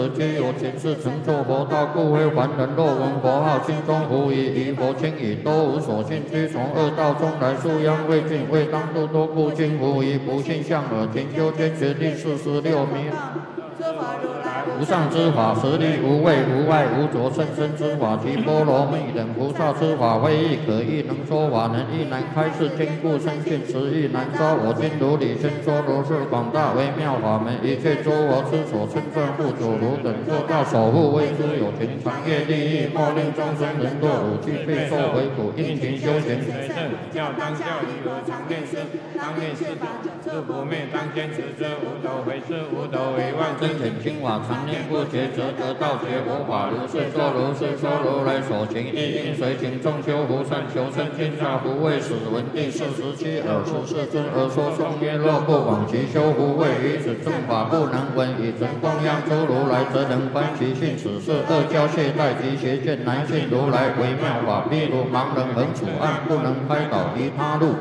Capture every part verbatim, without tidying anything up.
皆有前世成就佛道，故非凡人。若闻佛号，心中狐疑，疑佛轻疑，都无所信。须从恶道中来，素殃未尽，未当度多故今狐疑，不信相耳。停修坚决第四十六名。无上之法，实力无畏无碍无着，甚深之法，其波罗蜜等菩萨之法，非亦可议，能说法，能亦难开示，坚固深信，实亦难招。我今如理宣说，如是广大微妙法门，一切诸佛之所称赞护主如等做到守护，为之有情，长业利益，莫令众生人堕五趣，备受为苦，应勤修行。随正教当教义，我常念师，当念师法，自不灭，当坚持者，无斗为师，无斗为万真显清法，常念不绝，则得道学佛法。如是说，如是说，如来所行，亦应随行。众修福善，求生天下，不畏死。闻第四十七尔时世尊而说颂曰：若不往其修福慧，于此正法不能闻。以真供养诸如来，则能观其性。此是恶教懈怠及邪见，难信如来微妙法。譬如盲人横处暗，不能开导其他路。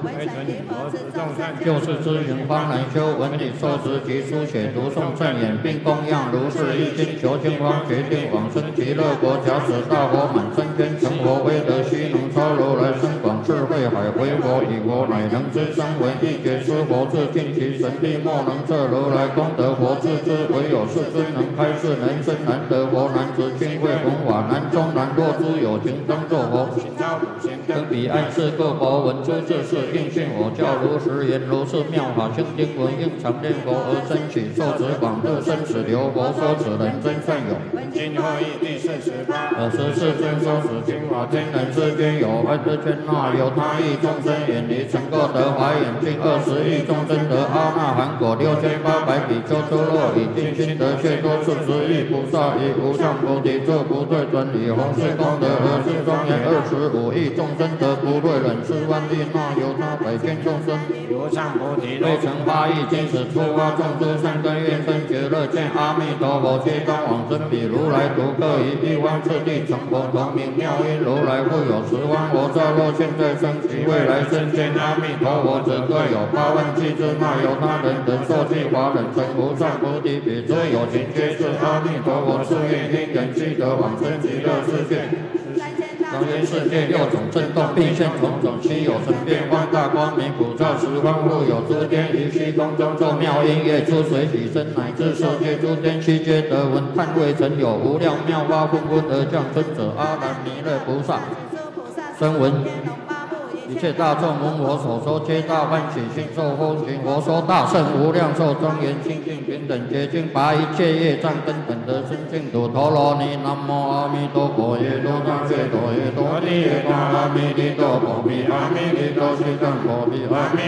就是知行方能修，闻理受持及书写读诵正言，并供养如是一经，求经方决定往生极乐国。假使大佛满三千，成佛威德须能超如来深广智慧海，回佛以佛乃能知声闻一觉知佛智，尽其神力莫能测如来功德佛智之。唯有世尊能开示，人生难得佛，难执经会弘法，难中难若诸有情当作佛。登彼岸是各佛闻诸智事，应信我教如实言，如是妙法清经文，应常念佛而生起，受持广度生死流。佛说此人真善有。今后义第四十八。尔时世尊说此经法，天人世间有爱之圈那有他意众生远离，曾过得华眼近二十亿众生得阿那含果六千八百比丘出落，以尽心得却多四十亿菩萨，以无上菩提作不退转，以弘誓功德而是庄严二十五亿众生得不退忍四万亿那有他百千众生，无上菩提未成八亿今始出发众诸善根愿生觉乐见阿弥陀佛，皆当往生彼如来独各以一方次第成佛，同名妙音如来复有十方佛刹，若现在生及未来生见阿弥陀佛者，各有八万七之那有他人等受记法忍成无上菩提彼诸有情皆是阿弥陀佛誓愿因缘悉得往生极乐世界。当今世界六种震动，并现种种稀有神变放大光明，普照十方复有诸天于虚空中奏妙音乐，诸水起身，乃至世界诸天悉皆得闻。叹未曾有无量妙法纷纷而降生者，阿难弥勒菩萨声闻一切大众闻我所说，皆大欢喜，信受奉行。我说大圣无量寿庄严清净平等洁净，拔一切业障根本得生净土。陀罗尼南无阿弥陀佛，耶多那揭多耶多尼耶多阿弥利多佛，比阿弥利多西藏佛，比阿弥